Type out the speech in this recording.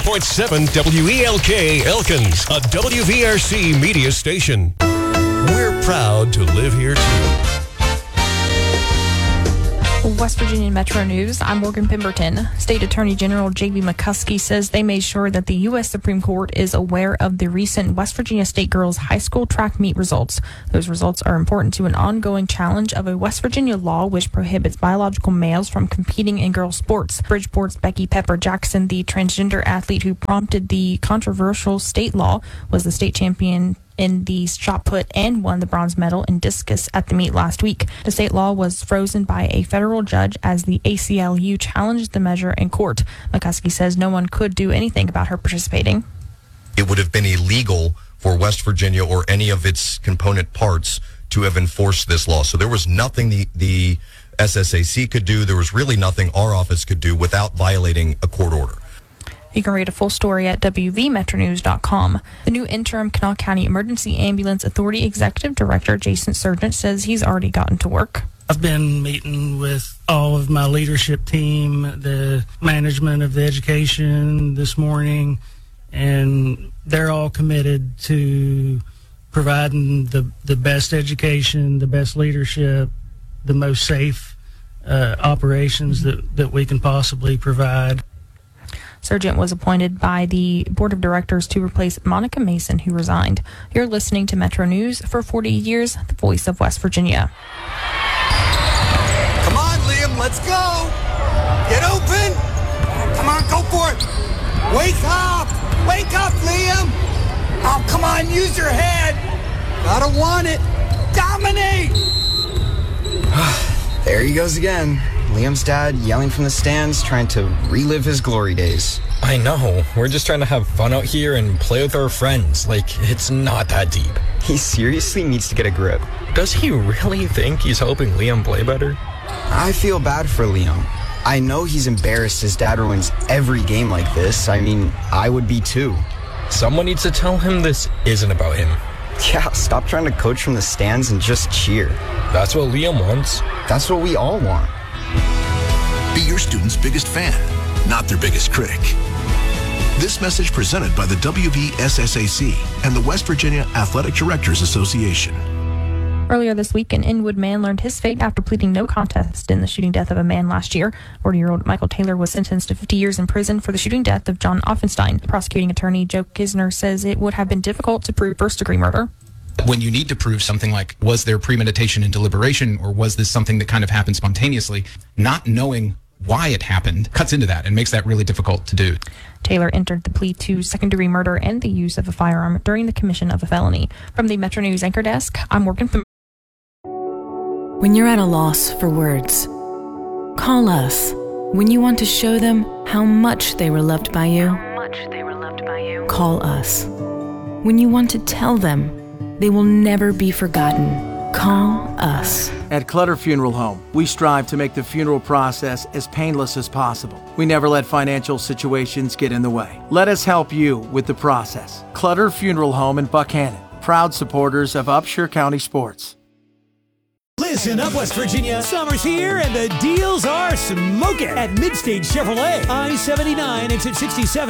.7 WELK Elkins, a WVRC media station. We're proud to live here too. West Virginia Metro News, I'm Morgan Pemberton. State Attorney General J.B. McCuskey says they made sure that the U.S. Supreme Court is aware of the recent West Virginia State girls high school track meet results. Those results are important to an ongoing challenge of a West Virginia law which prohibits biological males from competing in girls' sports. Bridgeport's Becky Pepper Jackson, the transgender athlete who prompted the controversial state law, was the state champion in the shot put and won the bronze medal in discus at the meet last week. The state law was frozen by a federal judge as the ACLU challenged the measure in court. McCuskey says no one could do anything about her participating. It would have been illegal for West Virginia or any of its component parts to have enforced this law. So there was nothing the SSAC could do. There was really nothing our office could do without violating a court order. You can read a full story at WVMetroNews.com. The new interim Kanawha County Emergency Ambulance Authority Executive Director Jason Sargent says he's already gotten to work. I've been meeting with all of my leadership team, the management of the education this morning, and they're all committed to providing the best education, the best leadership, the most safe operations that we can possibly provide. Sargent was appointed by the board of directors to replace Monica Mason, who resigned. You're listening to Metro News. For 40 years, the voice of West Virginia. Come on, Liam, let's go. Get open. Come on, go for it. Wake up, Liam. Oh, come on, use your head. Gotta want it. Dominate. There he goes again. Liam's dad yelling from the stands, trying to relive his glory days. I know. We're just trying to have fun out here and play with our friends. Like, it's not that deep. He seriously needs to get a grip. Does he really think he's helping Liam play better? I feel bad for Liam. I know he's embarrassed his dad wins every game like this. I mean, I would be too. Someone needs to tell him this isn't about him. Yeah, stop trying to coach from the stands and just cheer. That's what Liam wants. That's what we all want. Be your student's biggest fan, not their biggest critic. This message presented by the WVSSAC and the West Virginia Athletic Directors Association. Earlier this week, an Inwood man learned his fate after pleading no contest in the shooting death of a man last year. 40-year-old Michael Taylor was sentenced to 50 years in prison for the shooting death of John Offenstein. Prosecuting attorney Joe Kisner says it would have been difficult to prove first-degree murder. When you need to prove something like, was there premeditation and deliberation, or was this something that kind of happened spontaneously, not knowing why it happened cuts into that and makes that really difficult to do. Taylor entered the plea to second-degree murder and the use of a firearm during the commission of a felony. From the Metro News Anchor Desk, I'm Morgan. When you're at a loss for words, call us. When you want to show them how much they were loved by you, call us. When you want to tell them they will never be forgotten, call us. At Clutter Funeral Home, we strive to make the funeral process as painless as possible. We never let financial situations get in the way. Let us help you with the process. Clutter Funeral Home in Buckhannon, proud supporters of Upshur County sports. Listen up, West Virginia. Summer's here and the deals are smoking at Midstage Chevrolet. I-79 exit 67